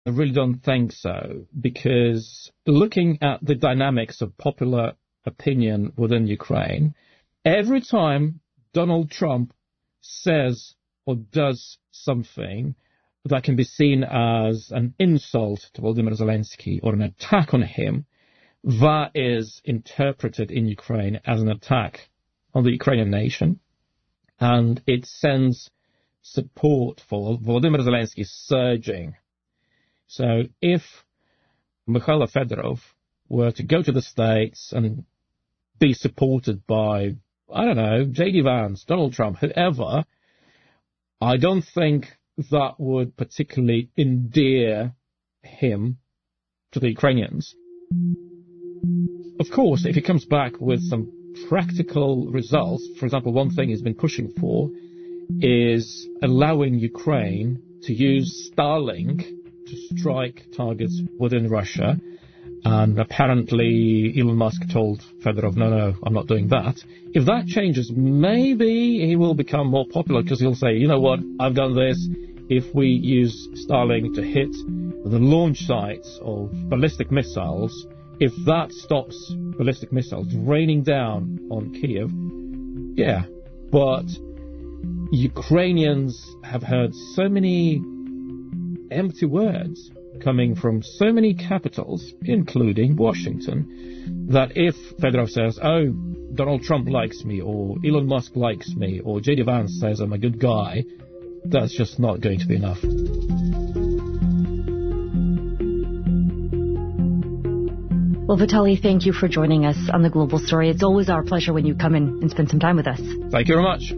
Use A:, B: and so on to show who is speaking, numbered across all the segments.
A: I really don't think so, because looking at the dynamics of popular opinion within Ukraine, every time Donald Trump says or does something that can be seen as an insult to Volodymyr Zelensky or an attack on him, that is interpreted in Ukraine as an attack on the Ukrainian nation, and it sends support for Volodymyr Zelensky surging. So if Mikhailo Fedorov were to go to the States and be supported by, I don't know, J.D. Vance, Donald Trump, whoever, I don't think that would particularly endear him to the Ukrainians. Of course, if he comes back with some practical results, for example, one thing he's been pushing for is allowing Ukraine to use Starlink to strike targets within Russia. And apparently Elon Musk told Fedorov, no, I'm not doing that. If that changes, maybe he will become more popular because he'll say, you know what, I've done this. If we use Starlink to hit the launch sites of ballistic missiles, if that stops ballistic missiles raining down on Kiev, yeah. But Ukrainians have heard so many empty words coming from so many capitals, including Washington, that if Fedorov says, oh, Donald Trump likes me, or Elon Musk likes me, or J.D. Vance says I'm a good guy, that's just not going to be enough.
B: Well, Vitaly, thank you for joining us on The Global Story. It's always our pleasure when you come in and spend some time with us.
A: Thank you very much.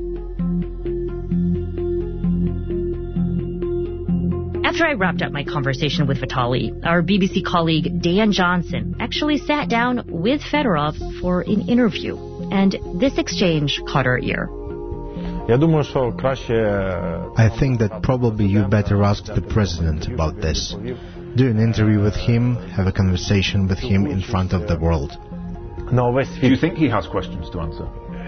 B: After I wrapped up my conversation with Vitaly, our BBC colleague Dan Johnson actually sat down with Fedorov for an interview. And this exchange caught our ear.
C: I think that probably you better ask the president about this. Do an interview with him, have a conversation with him in front of the world.
D: Do you think he has questions to answer?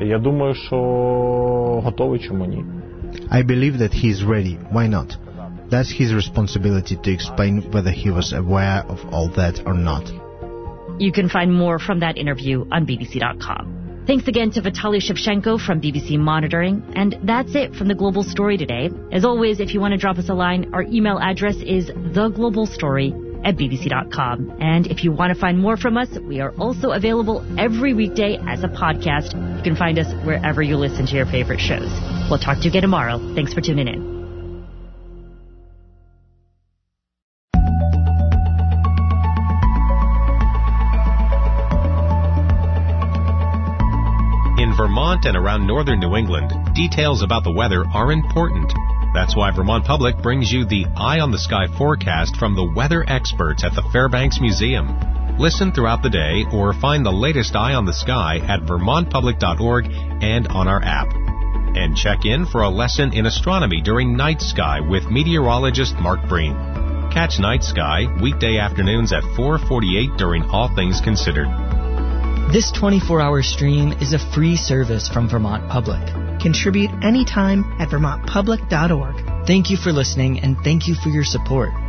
C: I believe that he is ready. Why not? That's his responsibility to explain whether he was aware of all that or not.
B: You can find more from that interview on BBC.com. Thanks again to Vitaly Shevchenko from BBC Monitoring. And that's it from The Global Story today. As always, if you want to drop us a line, our email address is theglobalstory@bbc.com. And if you want to find more from us, we are also available every weekday as a podcast. You can find us wherever you listen to your favorite shows. We'll talk to you again tomorrow. Thanks for tuning in.
E: In Vermont and around northern New England, details about the weather are important. That's why Vermont Public brings you the Eye on the Sky forecast from the weather experts at the Fairbanks Museum. Listen throughout the day or find the latest Eye on the Sky at vermontpublic.org and on our app. And check in for a lesson in astronomy during Night Sky with meteorologist Mark Breen. Catch Night Sky weekday afternoons at 4:48 during All Things Considered.
F: This 24-hour stream is a free service from Vermont Public.
G: Contribute anytime at vermontpublic.org.
F: Thank you for listening, and thank you for your support.